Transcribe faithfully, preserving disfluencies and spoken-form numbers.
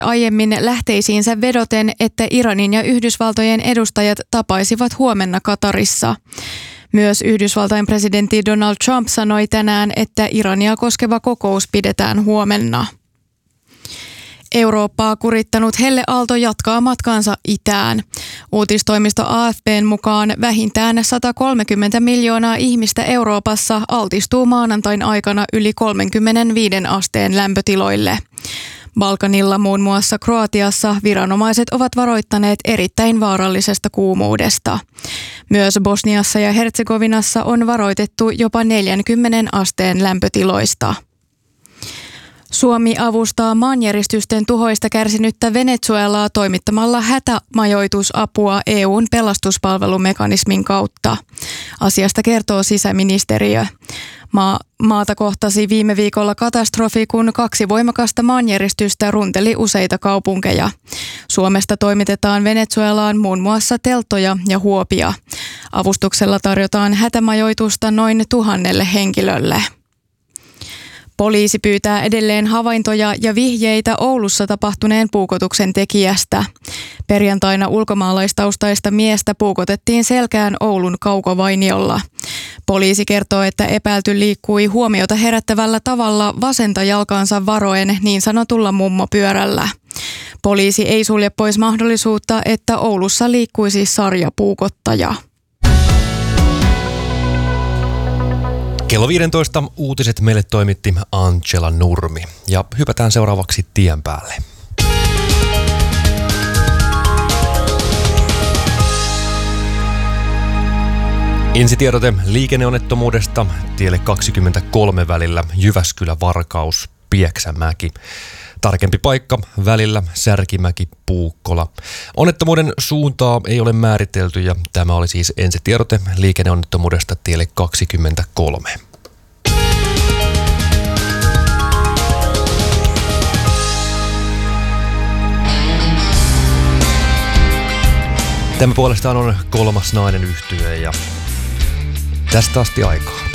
aiemmin lähteisiinsä vedoten, että Iranin ja Yhdysvaltojen edustajat tapaisivat huomenna Katarissa. Myös Yhdysvaltain presidentti Donald Trump sanoi tänään, että Irania koskeva kokous pidetään huomenna. Eurooppaa kurittanut helleaalto jatkaa matkaansa itään. Uutistoimisto A F P:n mukaan vähintään sata kolmekymmentä miljoonaa ihmistä Euroopassa altistuu maanantain aikana yli kolmekymmentäviisi asteen lämpötiloille. Balkanilla, muun muassa Kroatiassa, viranomaiset ovat varoittaneet erittäin vaarallisesta kuumuudesta. Myös Bosniassa ja Herzegovinassa on varoitettu jopa neljäkymmentä asteen lämpötiloista. Suomi avustaa maanjäristysten tuhoista kärsinyttä Venezuelaa toimittamalla hätämajoitusapua E U:n pelastuspalvelumekanismin kautta. Asiasta kertoo sisäministeriö. Maa, maata kohtasi viime viikolla katastrofi, kun kaksi voimakasta maanjäristystä runteli useita kaupunkeja. Suomesta toimitetaan Venezuelaan muun muassa telttoja ja huopia. Avustuksella tarjotaan hätämajoitusta noin tuhannelle henkilölle. Poliisi pyytää edelleen havaintoja ja vihjeitä Oulussa tapahtuneen puukotuksen tekijästä. Perjantaina ulkomaalaistaustaista miestä puukotettiin selkään Oulun Kaukovainiolla. Poliisi kertoo, että epäilty liikkui huomiota herättävällä tavalla vasenta jalkaansa varoen niin sanotulla mummopyörällä. Poliisi ei sulje pois mahdollisuutta, että Oulussa liikkuisi sarjapuukottaja. Kello viisitoista uutiset meille toimitti Angela Nurmi ja hypätään seuraavaksi tien päälle. Ensitiedote liikenneonnettomuudesta tielle kaksikymmentäkolme välillä Jyväskylä-Varkaus Pieksämäki. Tarkempi paikka välillä Särkimäki-Puukkola. Onnettomuuden suuntaa ei ole määritelty ja tämä oli siis ensitiedote liikenneonnettomuudesta tielle kaksikymmentäkolme. Tämä puolestaan on Kolmas nainen -yhtye ja tästä asti aikaa.